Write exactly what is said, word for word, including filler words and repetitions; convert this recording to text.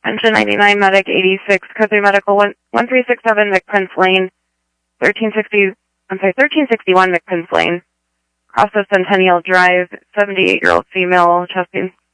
Engine ninety-nine, Medic eighty-six, Code three Medical one three six seven, McPrince Lane, thirteen sixty, I'm sorry, thirteen sixty-one McPrince Lane, across the Centennial Drive, seventy-eight-year-old female, chest pain.